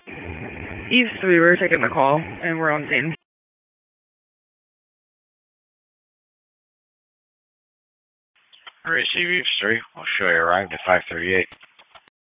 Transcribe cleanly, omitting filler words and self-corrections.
East 3, we're taking the call, and we're on scene. Alright, CV 3, I'll show you arrived at 5:38.